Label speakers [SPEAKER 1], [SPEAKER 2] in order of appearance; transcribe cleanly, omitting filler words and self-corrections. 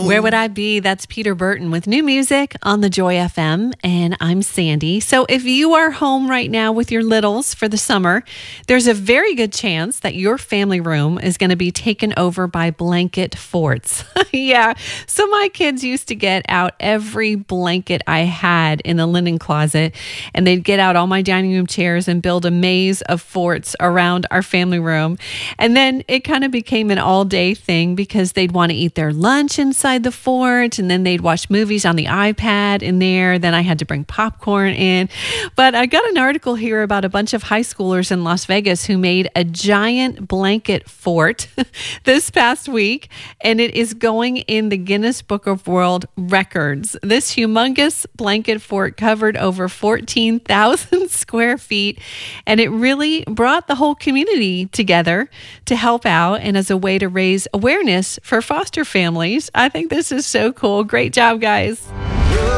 [SPEAKER 1] Where would I be? That's Peter Burton with new music on the Joy FM, and I'm Sandy. So if you are home right now with your littles for the summer, there's a very good chance that your family room is going to be taken over by blanket forts. Yeah, so my kids used to get out every blanket I had in the linen closet, and they'd get out all my dining room chairs and build a maze of forts around our family room. And then it kind of became an all-day thing because they'd want to eat their lunch inside the fort, and then they'd watch movies on the iPad in there. Then I had to bring popcorn in. But I got an article here about a bunch of high schoolers in Las Vegas who made a giant blanket fort this past week, and it is going in the Guinness Book of World Records. This humongous blanket fort covered over 14,000 square feet, and it really brought the whole community together to help out and as a way to raise awareness for foster families. I think this is so cool. Great job, guys.